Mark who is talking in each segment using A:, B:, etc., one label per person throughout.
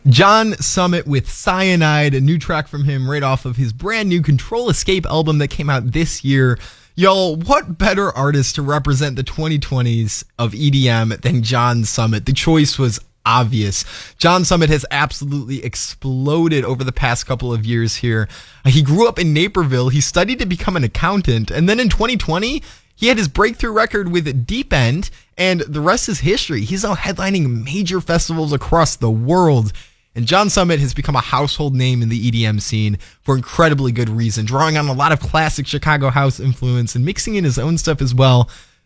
A: John Summit with Cyanide, a new track from him right off of his brand new Control Escape album that came out this year. Y'all, what better artist to represent the 2020s of EDM than John Summit? The choice was obvious. John Summit has absolutely exploded over the past couple of years here. He grew up in Naperville. He studied to become an accountant. And then in 2020, he had his breakthrough record with Deep End, and the rest is history. He's now headlining major festivals across the world. And John Summit has become a household name in the EDM scene for incredibly good reason, drawing on a lot of classic Chicago house influence and mixing in his own stuff as well.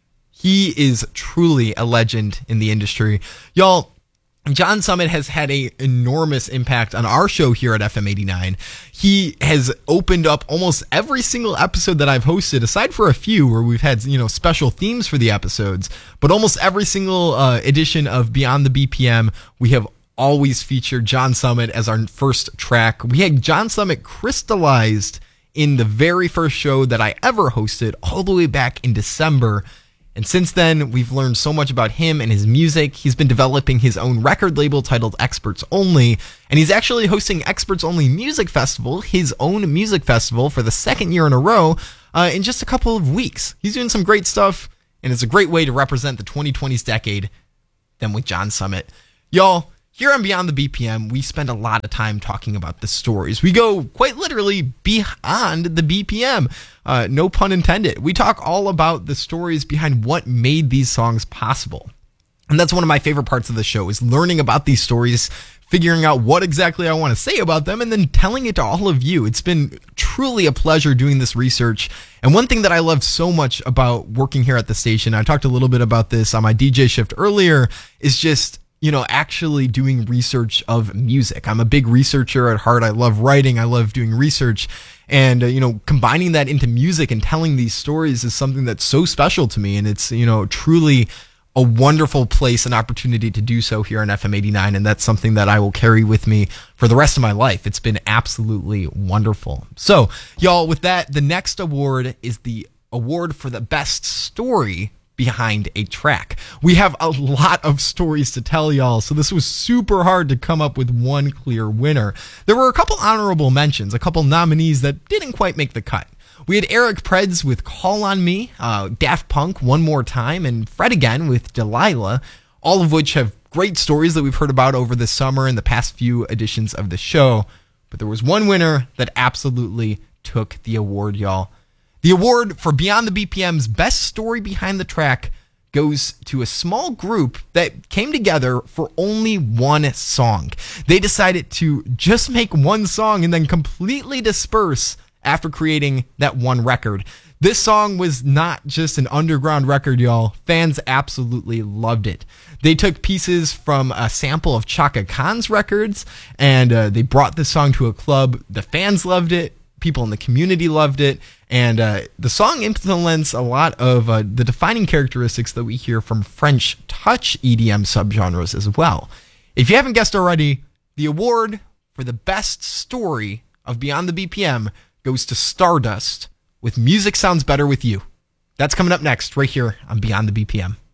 A: He is truly a legend in the industry. Y'all, John Summit has had an enormous impact on our show here at FM 89. He has opened up almost every single episode that I've hosted, aside for a few where we've had, special themes for the episodes. But almost every single edition of Beyond the BPM, we have always featured John Summit as our first track. We had John Summit crystallized in the very first show that I ever hosted all the way back in December. And since then, we've learned so much about him and his music. He's been developing his own record label titled Experts Only, and he's actually hosting Experts Only Music Festival, his own music festival, for the second year in a row in just a couple of weeks. He's doing some great stuff, and it's a great way to represent the 2020s decade than with John Summit. Y'all, here on Beyond the BPM, we spend a lot of time talking about the stories. We go quite literally beyond the BPM. No pun intended. We talk all about the stories behind what made these songs possible. And that's one of my favorite parts of the show, is learning about these stories, figuring out what exactly I want to say about them, and then telling it to all of you. It's been truly a pleasure doing this research. And one thing that I love so much about working here at the station, I talked a little bit about this on my DJ shift earlier, is just actually doing research of music. I'm a big researcher at heart. I love writing. I love doing research. And, combining that into music and telling these stories is something that's so special to me. And it's, truly a wonderful place and opportunity to do so here on FM 89. And that's something that I will carry with me for the rest of my life. It's been absolutely wonderful. So, y'all, with that, the next award is the award for the best story behind a track. We have a lot of stories to tell y'all, so this was super hard to come up with one clear winner. There were a couple honorable mentions, a couple nominees that didn't quite make the cut. We had Eric Preds with Call on Me, Daft Punk, One More Time, and Fred Again with Delilah, all of which have great stories that we've heard about over the summer and the past few editions of the show. But there was one winner that absolutely took the award, y'all. The award for Beyond the BPM's best story behind the track goes to a small group that came together for only one song. They decided to just make one song and then completely disperse after creating that one record. This song was not just an underground record, y'all. Fans absolutely loved it. They took pieces from a sample of Chaka Khan's records, and they brought this song to a club. The fans loved it. People in the community loved it. And the song implements a lot of the defining characteristics that we hear from French touch EDM subgenres as well. If you haven't guessed already, the award for the best story of Beyond the BPM goes to Stardust with Music Sounds Better With You. That's coming up next right here on Beyond the BPM.